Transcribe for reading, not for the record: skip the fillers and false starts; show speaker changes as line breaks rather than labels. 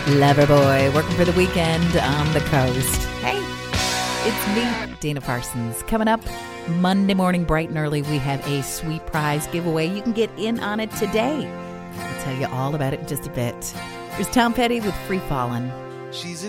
Loverboy, working for the weekend on the coast. Hey, it's me, Dana Parsons. Coming up Monday morning, bright and early, we have a sweet prize giveaway. You can get in on it today. I'll tell you all about it in just a bit. Here's Tom Petty with Free Fallin'.
She's a